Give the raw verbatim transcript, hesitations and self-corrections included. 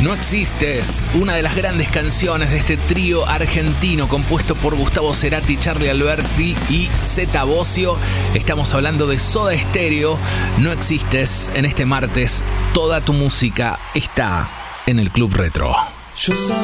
No existes, una de las grandes canciones de este trío argentino compuesto por Gustavo Cerati, Charly Alberti y Zeta Bosio. Estamos hablando de Soda Stereo. No existes en este martes. Toda tu música está en el Club Retro. Yo